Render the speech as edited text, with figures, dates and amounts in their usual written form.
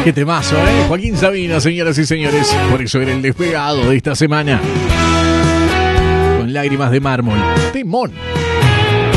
Qué temazo, Joaquín Sabina, señoras y señores. Por eso era el despegado de esta semana. Con lágrimas de mármol. Temón.